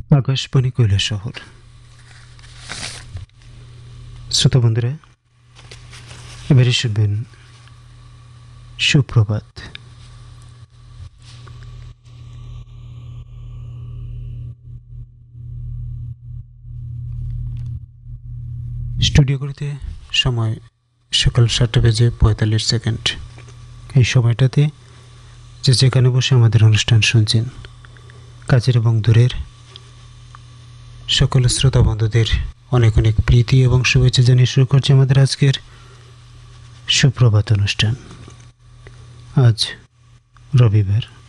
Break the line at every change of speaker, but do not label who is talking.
আকাশবাণী কৈলাসহর। শ্রোতা বন্ধুরা, এবারে শুনবেন সুপ্রভাত। স্টুডিও করতে সময় সকাল 7:45। এই সময়টাতে যে যেখানে বসে আমাদের অনুষ্ঠান শুনছেন, কাছের এবং দূরের সকল শ্রোতা বন্ধুদের অনেক অনেক প্রীতি এবং শুভেচ্ছা জানিয়ে শুরু করছে আমাদের আজকের সুপ্রভাত অনুষ্ঠান। আজ রবিবার